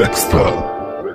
Extra.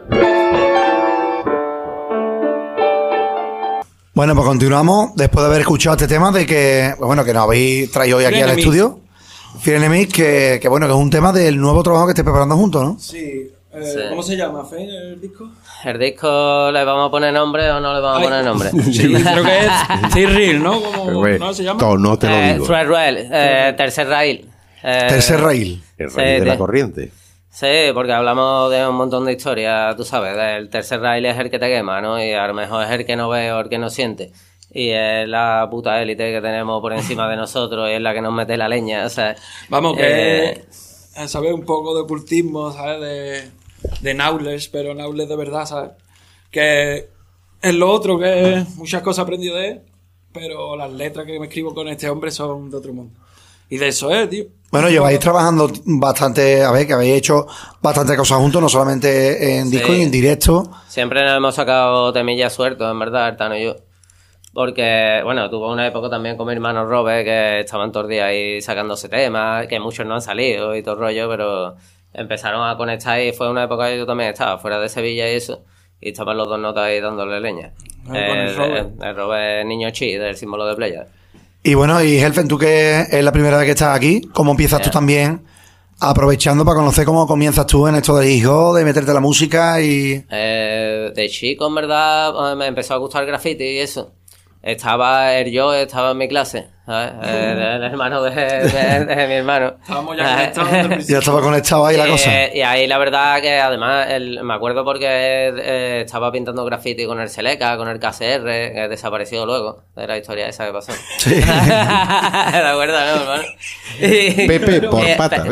Bueno, pues continuamos después de haber escuchado este tema de que, bueno, que nos habéis traído hoy aquí al estudio. Fear Enemies, que bueno, que es un tema del nuevo trabajo que estáis preparando juntos, ¿no? Sí. ¿Cómo se llama, Fe, el disco? ¿El disco le vamos a poner nombre o no le vamos a poner nombre? Sí, creo que es Cyril, ¿no? ¿No se llama? No te lo digo. Thread Rail, Tercer Rail. Tercer Rail. El raíz de la corriente. Sí, porque hablamos de un montón de historias, tú sabes, el tercer rail es el que te quema, ¿no? Y a lo mejor es el que no ve o el que no siente. Y es la puta élite que tenemos por encima de nosotros y es la que nos mete la leña, o sea... Vamos, que ¿sabes? Un poco de ocultismo, ¿sabes? De knowledge, pero knowledge de verdad, ¿sabes? Que es lo otro, que muchas cosas he aprendido de él, pero las letras que me escribo con este hombre son de otro mundo. Y de eso es, tío. Bueno, lleváis trabajando bastante, a ver, que habéis hecho bastante cosas juntos, no solamente en disco y en directo. Siempre nos hemos sacado temillas sueltos, en verdad, Artano y yo. Porque, bueno, tuve una época también con mi hermano Robert, que estaban todos los días ahí sacándose temas, que muchos no han salido y todo el rollo, pero empezaron a conectar y fue una época que yo también estaba fuera de Sevilla y eso, y estaban los dos notas ahí dándole leña. El Robert Niño Chi, del símbolo de playa. Y bueno, y Helfen, tú que es la primera vez que estás aquí, ¿cómo empiezas tú también, aprovechando para conocer cómo comienzas tú en esto de hijo, de meterte la música y...? De chico, en verdad, me empezó a gustar el graffiti y eso. Estaba en mi clase, ¿sabes? El hermano de mi hermano. Estábamos ya conectados. Ya estaba conectado ahí la cosa. Y ahí la verdad que además me acuerdo porque estaba pintando graffiti con el Seleca, con el KCR, que desapareció luego de la historia esa que pasó. Sí. ¿Te acuerdas, no, hermano? Pepe por pata.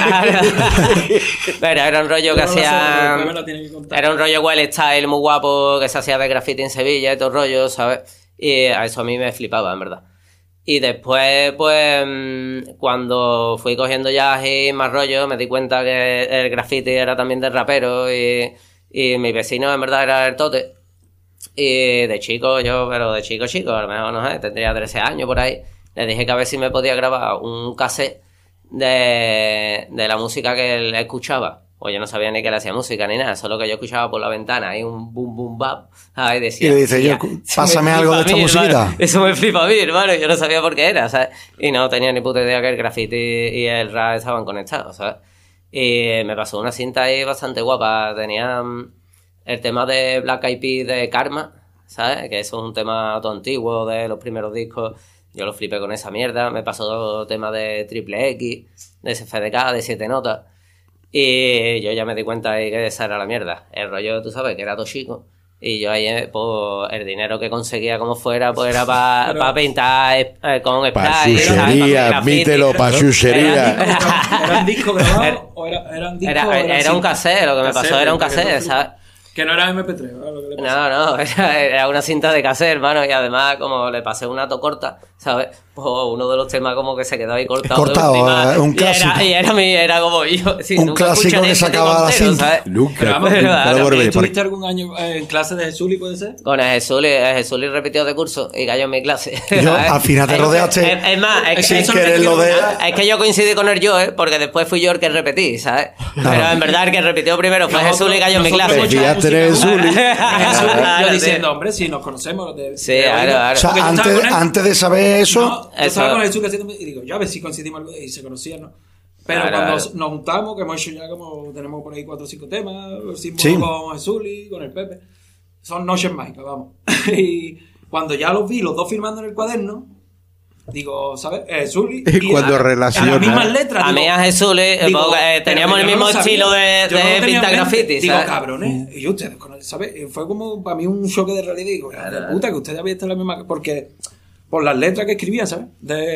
Pero era un rollo que hacía... Era un rollo well style muy guapo que se hacía de graffiti en Sevilla y todo el rollo, ¿sabes? Y a eso a mí me flipaba, en verdad. Y después, pues, cuando fui cogiendo ya así más rollo, me di cuenta que el graffiti era también de rapero y mi vecino, en verdad, era el Tote. Y de chico, pero de chico, a lo mejor, no sé, tendría 13 años por ahí, le dije que a ver si me podía grabar un cassette de la música que él escuchaba. Pues yo no sabía ni que le hacía música ni nada, solo que yo escuchaba por la ventana ahí un boom boom bap. Y decía, y le dice yo, pásame algo de esta musiquita. Hermano, eso me flipa a mí, hermano. Yo no sabía por qué era, ¿sabes? Y no tenía ni puta idea que el graffiti y el rap estaban conectados, ¿sabes? Y me pasó una cinta ahí bastante guapa. Tenía el tema de Black Eyed Peas de Karma, ¿sabes? Que eso es un tema todo antiguo de los primeros discos. Yo lo flipé con esa mierda. Me pasó tema de Triple X, de SFDK, de 7 notas. Y yo ya me di cuenta de que esa era la mierda. El rollo, tú sabes, que era todo chico. Y yo ahí, pues, el dinero que conseguía como fuera, pues era para pintar con spray. Pa' chuchería, admítelo, pa' chuchería. ¿Era un disco grabado o eran discos? Era un cassette, lo que me pasó era un cassette, ¿sabes? Que no era MP3, ¿verdad? Lo que le pasó. No, era una cinta de cassette, hermano, y además, como le pasé una tocorta, ¿sabes? Pues uno de los temas como que se quedó ahí cortado. Un clásico. Y era como yo. Sí, un clásico que sacaba la cinta. ¿Sabes? Nunca. ¿Tuviste algún año en clase de Jesuli, puede ser? Con Jesuli repitió de curso y cayó en mi clase. Yo, al final te rodeaste. Es más, es que yo coincidí con el yo, porque después fui yo el que repetí, ¿sabes? Pero en verdad el que repitió primero fue Jesuli y cayó en mi clase. Yo diciendo, hombre, si nos conocemos. Sí, claro. O sea, antes de saber eso. Estaba con Jesús haciendo y digo, ya a ver si coincidimos y se conocían, ¿no? Pero cuando nos juntamos, que hemos hecho ya como tenemos por ahí 4 o 5 temas, con Jesús y con el Pepe, son noches mágicas, vamos. Y cuando ya los vi, los dos firmando en el cuaderno, digo, ¿sabes? Jesús y cuando relaciona las mismas letras. A mí a Jesús teníamos el mismo estilo de pintar graffiti, digo, cabrones, y ustedes, ¿sabes? Fue como para mí un choque de realidad. Digo, de puta, que ustedes habían visto la misma, porque por las letras que escribían, ¿sabes?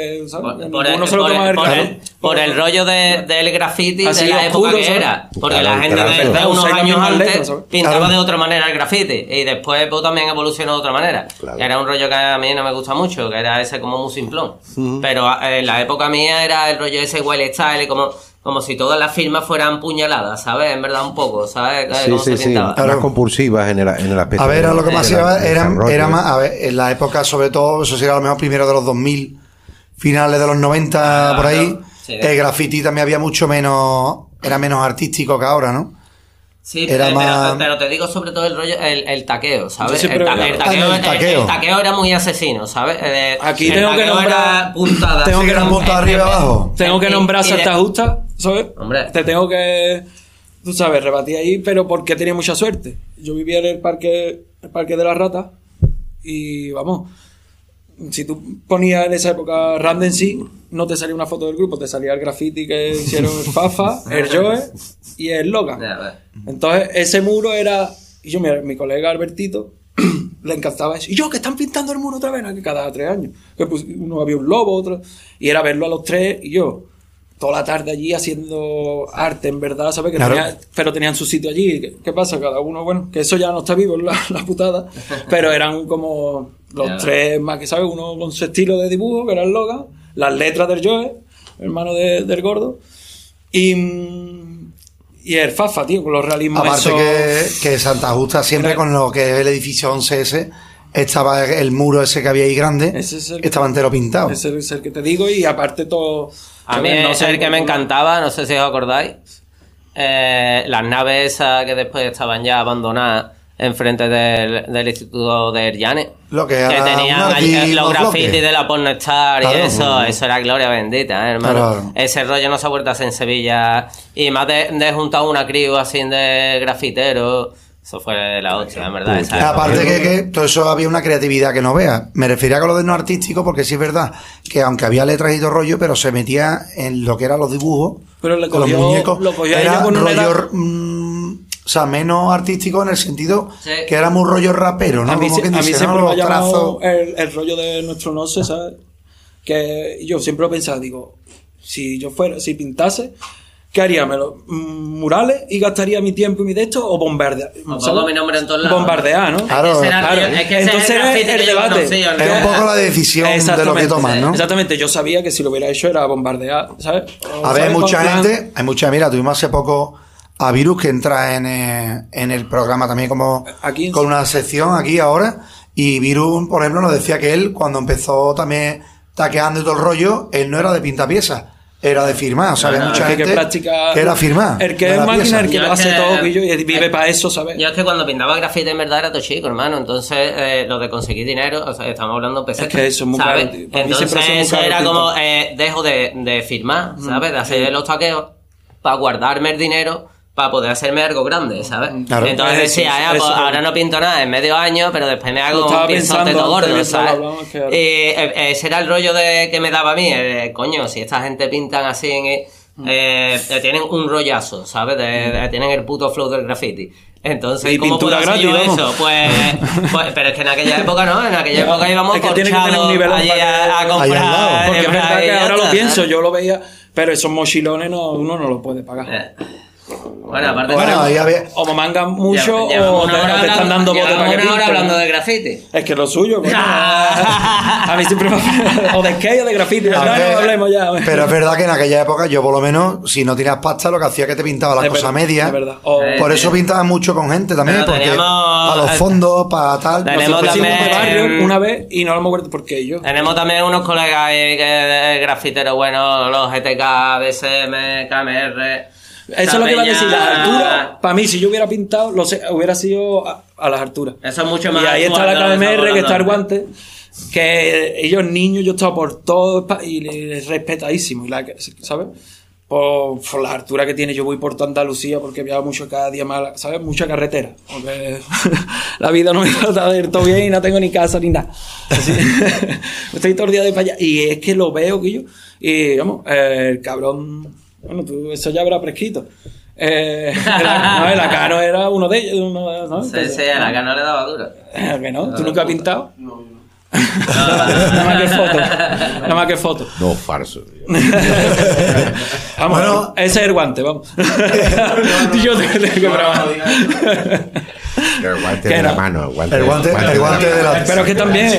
Por el rollo del graffiti así de la época que ¿sabes? era. Porque la gente de unos años antes pintaba Claro. de otra manera el graffiti. Y después pues, también evolucionó de otra manera. Claro. Era un rollo que a mí no me gusta mucho, que era ese como muy simplón. Pero en la época mía era el rollo ese wild style, como si todas las firmas fueran puñaladas, ¿sabes? En verdad un poco, ¿sabes? Cómo se pintaba. Más compulsivas en el aspecto. A ver, a lo que más era más, ¿no? a ver, en la época, sobre todo, eso sería a lo mejor primero de los 2000, finales de los 90, por ahí, sí, el graffiti también había mucho menos, era menos artístico que ahora, ¿no? Sí, era más... pero te digo sobre todo el rollo, el taqueo, ¿sabes? El taqueo era muy asesino, ¿sabes? Aquí tengo que nombrar puntadas. Tengo que nombrar puntada arriba y abajo. Tengo que nombrar Santa Justa, ¿sabes? Hombre. Te tengo que, tú sabes, rebatir ahí, pero porque tenía mucha suerte. Yo vivía en el parque de las ratas y vamos, si tú ponías en esa época Random sí, no te salía una foto del grupo, te salía el graffiti que hicieron el Fafa, el Joe y el Logan. Entonces ese muro era, y yo, mi colega Albertito le encantaba eso, y yo, que están pintando el muro otra vez, ¿no? Que cada 3 años, que pues, uno había un lobo, otro, y era verlo a los 3, y yo toda la tarde allí haciendo arte, en verdad, ¿sabes? Que claro. Pero tenían su sitio allí. ¿Qué pasa? Cada uno, bueno, que eso ya no está vivo, la putada, pero eran como los 3 más que, ¿sabes? Uno con su estilo de dibujo, que era el Logan, las letras del Joe, hermano del gordo, y el Fafa, tío, con los realismos. Aparte que Santa Justa siempre con lo que es el edificio 11S, estaba el muro ese que había ahí grande, estaba entero pintado. Ese es el que te digo, y aparte todo... A mí es el que me encantaba, no sé si os acordáis, las naves esas que después estaban ya abandonadas enfrente del Instituto de Erllane, que tenían los grafitis de la pornostar, claro, y eso era gloria bendita, hermano. Claro. Ese rollo no se ha vuelto a hacer en Sevilla, y más de juntar una crew así de grafiteros. Eso fue la hostia, en verdad. Aparte que todo eso había una creatividad que no veas. Me refería con lo de no artístico, porque sí es verdad que aunque había letras y todo rollo, pero se metía en lo que eran los dibujos, pero le con cogió, los muñecos. Era con rollo, o sea, menos artístico en el sentido que era muy rollo rapero, ¿no? A mí, como que a mí dice, siempre ¿no? me ha llamado el rollo de nuestro no sé, ¿sabes? Que yo siempre he pensado, digo, si pintase, ¿qué haría? ¿Murales y gastaría mi tiempo y mi de esto? ¿O bombardear? Pongo mi nombre en todos lados. Bombardear, ¿no? Claro. Es que entonces el debate. Es un poco la decisión de lo que tomas, ¿no? Exactamente. Yo sabía que si lo hubiera hecho era bombardear, ¿sabes? A ver, hay mucha, mira, tuvimos hace poco a Virus que entra en el programa también como aquí, con una sección aquí ahora, y Virus, por ejemplo, nos decía que él cuando empezó también taqueando y todo el rollo, él no era de pintapiezas, era de firmar, o sea, había mucha gente que era firmar. El que es máquina, el que lo hace todo, y vive para eso, ¿sabes? Yo es que cuando pintaba grafiti en verdad era todo chico, hermano, entonces lo de conseguir dinero, o sea, estamos hablando de pesetas, es que eso es muy ¿sabes? caro, entonces eso era como, dejo de firmar, ¿sabes? De hacer los taqueos para guardarme el dinero, para poder hacerme algo grande, ¿sabes? Claro. Entonces decía, pues ahora no pinto nada en medio año, pero después me hago un pinzote todo gordo, ¿sabes? Ese era el rollo que me daba a mí, coño, si esta gente pintan así, tienen un rollazo, ¿sabes? Tienen el puto flow del graffiti. Entonces, y ¿cómo puedo hacer yo eso? Pues, pero es que en aquella época no, en aquella época íbamos corchados allí a comprar. Porque es verdad que ahora lo pienso, yo lo veía, pero esos mochilones uno no los puede pagar. Bueno, aparte o me mangan mucho o te están dando bote para que ahora hablando de graffiti. Es que lo suyo, coño. A mí siempre o de skate o de graffiti, no hablemos ya. Pero es verdad que en aquella época yo por lo menos, si no tenías pasta, lo que hacía que te pintaba las cosas medias. Por eso pintaba mucho con gente también, porque para los fondos, para tal. Tenemos también de barrio una vez y no lo me acuerdo por qué yo. Tenemos también unos colegas que grafiteros buenos, los GTK, BSM, KMR. Eso es lo que iba a decir, las alturas. Para mí, si yo hubiera pintado, hubiera sido a las alturas. Eso es mucho más. Y ahí está la KMR, que está el guante. Que ellos niños, yo estaba por todo y respetadísimo. ¿Sabes? Por las alturas que tiene, yo voy por toda Andalucía porque viajo mucho cada día más, ¿sabes? Mucha carretera. Porque la vida no me trata de ir todo bien y no tengo ni casa ni nada. Así, estoy todo el día de para allá. Y es que lo veo, que yo. Y vamos, el cabrón. Bueno, eso ya habrá prescrito. El Acano era uno de ellos. ¿No? Sí, el Acano le daba duro. ¿Que no? ¿Tú nunca has pintado? No. Nada más que foto. No, falso. Vamos, bueno, ese es el guante, vamos. Yo tengo que probar. El guante de la mano. El guante de la... Pero que también...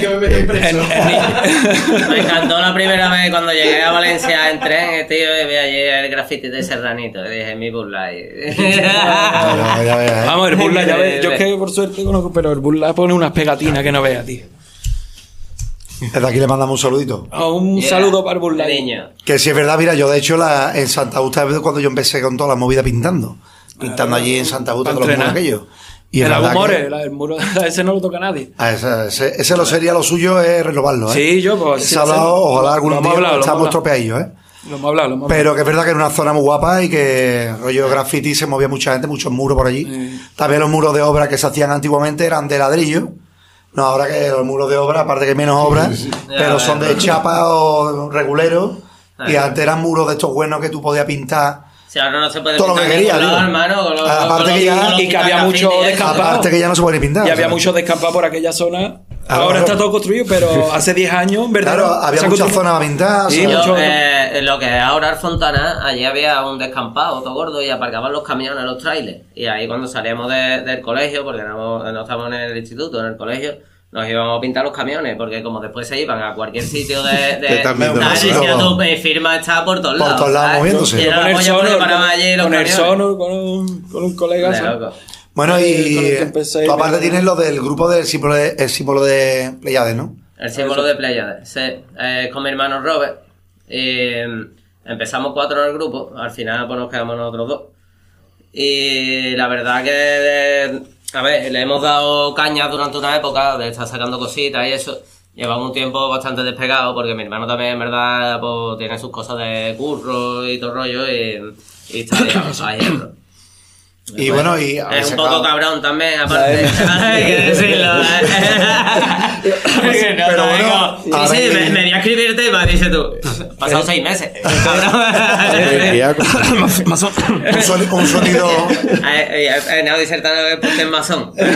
Me encantó la primera vez cuando llegué a Valencia en tren, tío, y vi allí el graffiti de Serranito. Y dije, mi Burlai. Vamos, el Burlai, ya ves. Yo es que por suerte conozco, pero el Burlai pone unas pegatinas que no veas, tío. Desde aquí le mandamos un saludito. Un saludo para el Burlai. Que si es verdad, mira, yo de hecho en Santa Justa cuando yo empecé con toda la movida pintando. pintando allí en Santa Justa con los muros aquellos. Y el Agumore, el muro ese no lo toca nadie. Ese lo sería lo suyo es renovarlo, ¿eh? Sí, yo pues se ha hablado, ojalá algún día estamos tropeadillos, ¿eh? Lo hemos hablado. Pero que es verdad que era una zona muy guapa y que rollo graffiti se movía mucha gente, muchos muros por allí. También los muros de obra que se hacían antiguamente eran de ladrillo. No, ahora que los muros de obra, aparte que hay menos obras, pero son de chapa o regulero. Y antes eran muros de estos buenos que tú podías pintar. Si ahora no se puede todo pintar lo que quería, lado, hermano, aparte que había mucho descampado. Aparte que ya no se puede pintar. Y había mucho descampado por aquella zona. Ahora está todo construido, pero hace 10 años, en verdad. Claro, había muchas zonas a pintar. Sí, lo que es ahora Fontana, allí había un descampado todo gordo y aparcaban los camiones, los trailers. Y ahí cuando salíamos del colegio, porque no estábamos en el instituto, en el colegio, nos íbamos a pintar los camiones, porque como después se iban a cualquier sitio mi firma estaba por todos lados. Por todos lados moviéndose. Y era la polla porque paraban allí los camiones. Con un colega. Bueno, y tú aparte tienes lo del grupo del símbolo de Pleiades, ¿no? El símbolo de Pleiades, sí. Con mi hermano Robert. Empezamos 4 en el grupo, al final pues nos quedamos nosotros 2. Y la verdad que... A ver, le hemos dado caña durante una época de estar sacando cositas y eso. Llevamos un tiempo bastante despegado porque mi hermano también, en verdad, pues tiene sus cosas de curro y todo rollo y está ahí. Y bueno, y es un poco cabrón también, aparte. Hay que decirlo. Pero bueno, me voy a escribir tema, dices tú. Pasado 6 meses. Un sonido. No, disertano es masón. Es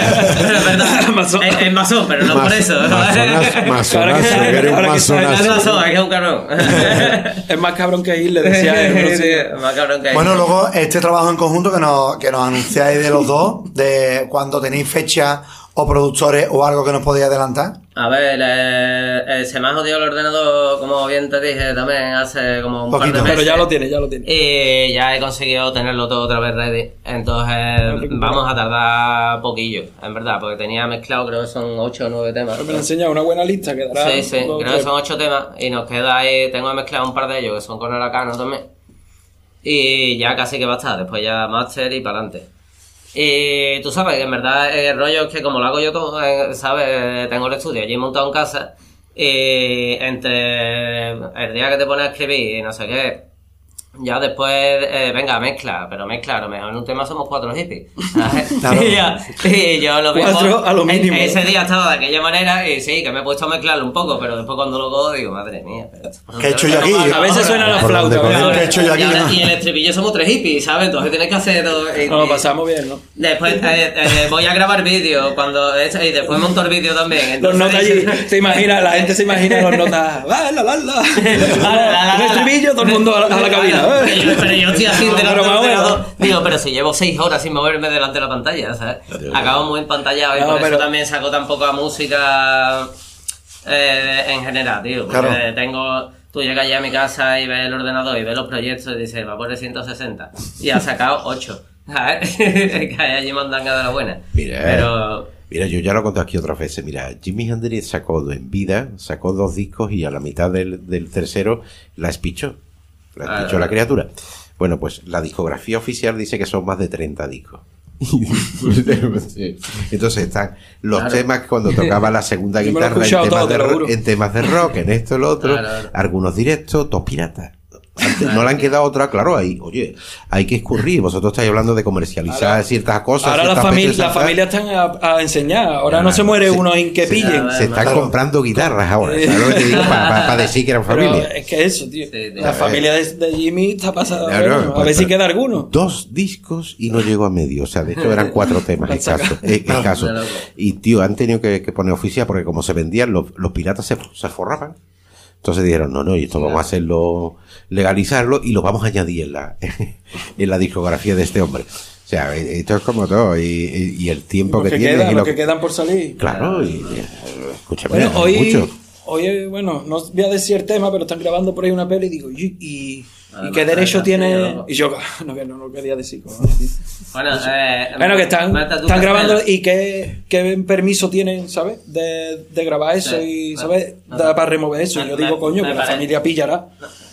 masón, pero no por eso. Masonazo, que eres un masonazo. Es un cabrón. Es más cabrón que ir, le decía él. Más cabrón que ir. Bueno, luego este trabajo en conjunto que nos anunciáis de los dos, de cuando tenéis fecha o productores o algo que nos podéis adelantar. A ver, se me ha jodido el ordenador, como bien te dije también, hace como un par de meses. Pero ya lo tiene. Y ya he conseguido tenerlo todo otra vez ready. Entonces vamos a tardar poquillo, en verdad, porque tenía mezclado, creo que son 8 o 9 temas. Me lo enseña una buena lista, quedará. Sí, creo que son 8 temas y nos queda ahí, tengo mezclado un par de ellos que son con el Acano también. Y ya casi que va a estar, después ya máster y para adelante. Y tú sabes que en verdad el rollo es que como lo hago yo todo, ¿sabes? Tengo el estudio allí montado en casa y entre el día que te pones a escribir y no sé qué, ya después, venga, mezcla, pero mezcla, a lo mejor en un tema somos 4 hippies, ¿sabes? Claro. Y yo lo mismo, 4 a lo mínimo. Ese día estaba de aquella manera y sí, que me he puesto a mezclarlo un poco, pero después cuando lo cojo digo, madre mía. ¿Qué he hecho yo aquí? A veces suena la flauta. ¿Qué he hecho yo aquí? Y el estribillo somos 3 hippies, ¿sabes? Entonces tienes que hacer todo. Nos lo pasamos bien, ¿no? Después voy a grabar vídeo y después monto el vídeo también. Los notas allí, la gente se imagina los notas. Un estribillo, todo el mundo a la cabina. Pero yo estoy así delante del ordenador. Digo, pero si llevo 6 horas sin moverme delante de la pantalla, ¿sabes? Acabo muy empantallado y por eso también saco tan poca música en general, tío. Porque tú llegas ya a mi casa y ves el ordenador y ves los proyectos y dices, va por el 160. Y has sacado 8. ¿Sabes? Que hay allí mandanga de la buena. Mira, yo ya lo he contado aquí otras veces. Mira, Jimi Hendrix sacó en vida, 2 discos y a la mitad del tercero la espichó. La criatura. Bueno, pues la discografía oficial dice que son más de 30 discos. Entonces están los temas cuando tocaba la segunda guitarra en temas de rock, en esto, lo otro, algunos directos, todos piratas. No le han quedado otra, claro, ahí, oye, hay que escurrir. Vosotros estáis hablando de comercializar ciertas cosas. Ahora las familias están a enseñar. Ahora no se muere uno en que pillen. Se están comprando guitarras ahora. ¿Sabes lo que te digo? Para decir que eran familia. Es que eso, tío. La familia de Jimmy está pasada. A ver si queda alguno. 2 discos y no llegó a medio. O sea, de hecho eran 4 temas escasos. Y, tío, han tenido que poner oficial porque como se vendían, los piratas se forraban. Entonces dijeron, no, y esto vamos a hacerlo, legalizarlo y lo vamos a añadir en la discografía de este hombre. O sea, esto es como todo, y el tiempo que tiene. Los que quedan por salir. Claro, escúchame, bueno, hoy, bueno, no voy a decir el tema, pero están grabando por ahí una peli y digo, ¿y qué derecho tiene? Y yo, no quería decir. Bueno, que están grabando y qué permiso tienen, ¿sabes? De grabar eso y, ¿sabes? Para remover eso. Yo digo, coño, que la familia pillará.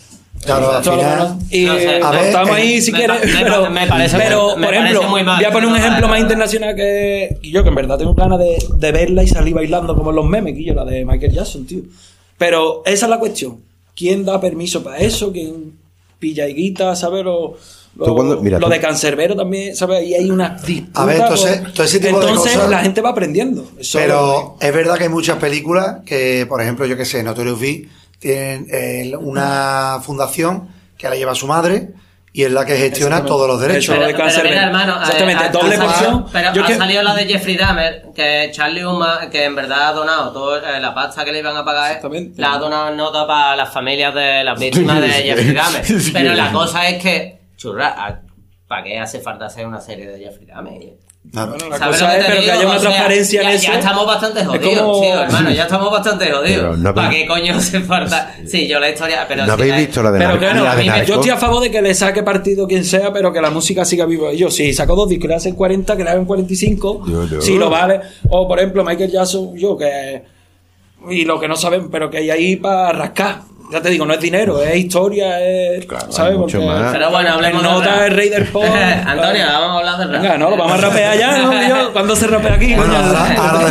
Claro, al final. Y no sé, estamos ahí si quieres. Me parece, pero me por ejemplo, parece muy mal, voy a poner un ejemplo más internacional que yo, que en verdad tengo ganas de verla y salir bailando como en los memes, Guillo, la de Michael Jackson, tío. Pero esa es la cuestión. ¿Quién da permiso para eso? ¿Quién pilla higuita, ¿sabes? Lo de Cancerbero también, ¿sabes? Y hay una disputa. A ver, todo ese tipo de cosas. La gente va aprendiendo. Pero es verdad que hay muchas películas que, por ejemplo, yo que sé, Notorious Big tienen una fundación que la lleva su madre y es la que gestiona todos los derechos. Pero mira, hermano, exactamente, doble porción. Pero ha salido la de Jeffrey Dahmer, que Charlie Hunnam, que en verdad ha donado toda la pasta que le iban a pagar, la ha donado en nota para las familias de las víctimas de Jeffrey Dahmer. Pero la cosa es que, churra, ¿para qué hace falta hacer una serie de Jeffrey Dahmer? Claro. Bueno, la cosa es, pero que haya una transparencia en eso. Ya estamos bastante jodidos, tío, hermano. Ya estamos bastante jodidos. ¿Para qué coño hace falta? Sí, yo la historia. Pero ¿no habéis visto la de Narco? Pero la de Narco? yo estoy a favor de que le saque partido quien sea, pero que la música siga viva. Yo, si saco 2 discos, que le hacen 40, que le hagan 45. Si lo vale. O por ejemplo, Michael Jackson, y lo que no saben, pero que hay ahí para rascar. Ya te digo, no es dinero, es historia, claro, ¿sabes? Mucho más. Pero bueno, hablemos de el rey del pop. Antonio, vamos a hablar de rap. Venga, no, lo vamos a rapear ya, ¿no? ¿Cuándo se rapea aquí? Bueno, ahora